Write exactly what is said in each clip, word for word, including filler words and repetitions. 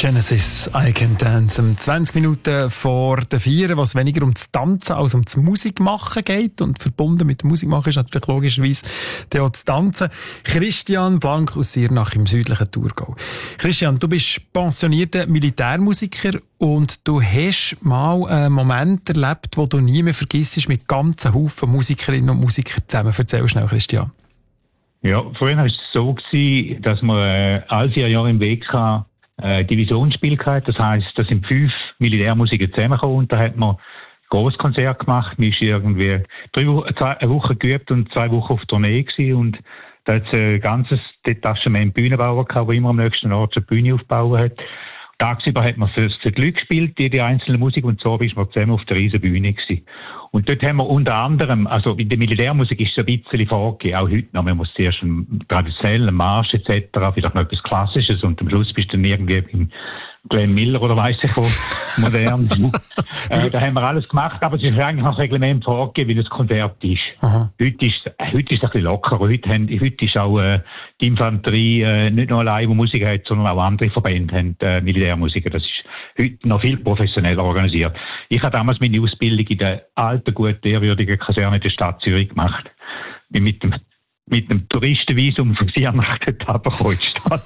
Genesis, I Can Dance. Um zwanzig Minuten vor der Vier, was weniger um das Tanzen als um das Musikmachen geht. Und verbunden mit dem Musikmachen ist natürlich logischerweise auch das Tanzen. Christian Blank aus Siernach im südlichen Thurgau. Christian, du bist pensionierter Militärmusiker und du hast mal einen Moment erlebt, wo du nie mehr vergisst, mit ganzen Haufen Musikerinnen und Musikern zusammen. Erzähl schnell, Christian. Ja, früher war es so gewesen, dass man äh, alle vier Jahre im W K äh, Divisionsspiel gehabt. Das heisst, da sind fünf Militärmusiker zusammengekommen und da hat man Grosskonzert gemacht. Man ist irgendwie drei Wochen, zwei, eine Woche geübt und zwei Wochen auf Tournee gewesen und da hat es ein ganzes Detachement Bühnenbauer gehabt, der immer am nächsten Ort eine Bühne aufbauen hat. Tagsüber hat man für, für die Leute gespielt, die, die einzelne Musik, und so ist man zusammen auf der riesen Bühne gewesen. Und dort haben wir unter anderem, also in der Militärmusik ist es ein bisschen vorgegeben, auch heute noch, man muss zuerst einen traditionellen Marsch et cetera, vielleicht noch etwas Klassisches und am Schluss bist du dann irgendwie im Glenn Miller oder weiss ich wo, modern. äh, da haben wir alles gemacht, aber es ist eigentlich noch Reglement vorgegeben, wie das Konzert ist. Aha. Heute ist, äh, heute ist es ein bisschen lockerer. Heute, haben, heute ist auch äh, die Infanterie äh, nicht nur allein, die Musik hat, sondern auch andere Verbände haben äh, Militärmusiker. Das ist heute noch viel professioneller organisiert. Ich habe damals meine Ausbildung in der alten, guten, ehrwürdigen Kaserne der Stadt Zürich gemacht. Bin mit dem mit einem Touristenvisum von Siernach dort runtergekommen in die Stadt.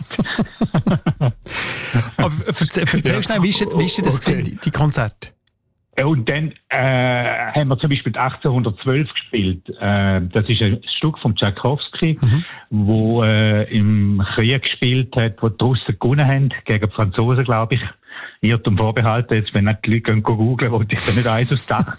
Aber erzähl, erzähl ja. schnell, wie ist, wie ist das okay. gewesen, die Konzerte? Und dann äh, haben wir zum Beispiel achtzehnhundertzwölf gespielt. Äh, das ist ein Stück von Tchaikovsky, mhm. wo äh, im Krieg gespielt hat, wo die Russen gewonnen haben, gegen die Franzosen, glaube ich. Irrtum vorbehalten, jetzt, wenn nicht die Leute gehen googeln, wollte ich da nicht eins aufs Dach.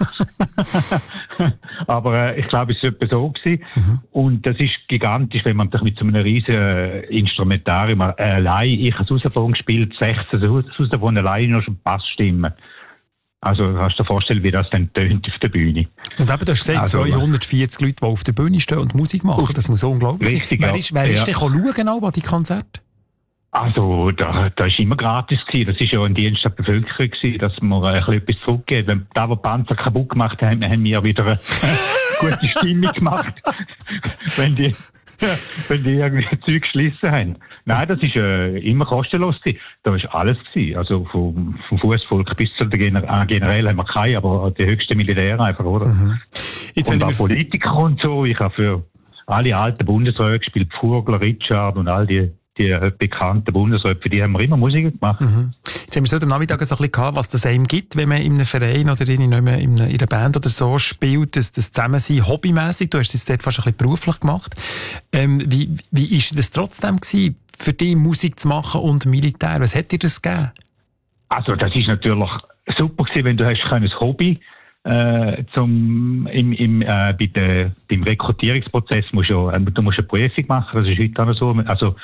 Aber äh, ich glaube, es war etwa so gewesen. Mhm. Und das ist gigantisch, wenn man sich mit so einem riesen äh, Instrumentarium äh, allein, ich habe Sousaphon gespielt, sechzehn Sousaphon allein noch schon Bassstimmen. Also kannst du dir vorstellen, wie das dann tönt auf der Bühne. Und eben, du hast gesagt, also, zweihundertvierzig Leute, die auf der Bühne stehen und Musik machen, das muss unglaublich richtig, sein. Wer ja. ist, wer ja. ist denn schauen auch an die Konzerte? Also, da, da ist immer gratis gewesen. Das ist ja ein Dienst der Bevölkerung gewesen, dass man ein bisschen etwas zurückgeht. Wenn da, wo die Panzer kaputt gemacht haben, haben wir wieder eine gute Stimmung gemacht. wenn die, wenn die irgendwie Zeug geschlissen haben. Nein, das ist äh, immer kostenlos gewesen. Da ist alles gewesen. Also, vom, vom Fußvolk bis zu der Gener- generell haben wir keine, aber die höchsten Militäre einfach, oder? Mhm. Jetzt, und auch Politiker und so. Ich habe für alle alten Bundesräte gespielt, Furgler, Richard und all die die bekannten Bundesräte, für die haben wir immer Musik gemacht. Mhm. Jetzt haben wir so am Nachmittag so ein bisschen gehabt, was das einem gibt, wenn man in einem Verein oder in, einer, in einer Band oder so spielt, das, das Zusammensein hobbymässig. Du hast es jetzt dort fast ein bisschen beruflich gemacht. Ähm, wie, wie ist das trotzdem gewesen, für dich Musik zu machen und Militär? Was hat dir das gegeben? Also, das ist natürlich super gewesen, wenn du hast ein Hobby Äh, zum, im, im, äh, bei der, beim Rekrutierungsprozess musst du, äh, du musst eine Prüfung machen, das ist heute auch noch so. Also,